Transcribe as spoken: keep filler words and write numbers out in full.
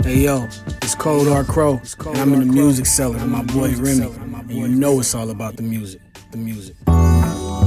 Hey yo, it's Cold Hard Crow, and I'm in the music cellar with my boy Remy, and you know it's all about the music, the music.